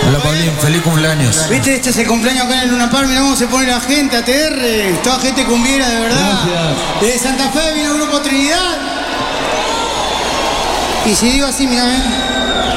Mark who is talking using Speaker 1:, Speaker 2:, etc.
Speaker 1: Hola Paulín, feliz cumpleaños.
Speaker 2: Viste, este es el cumpleaños acá en el Luna Park, mirá cómo se pone la gente, ATR, toda gente cumbiera de verdad.
Speaker 3: Gracias.
Speaker 2: Desde Santa Fe vino el Grupo Trinidad. Y si digo así, mirá,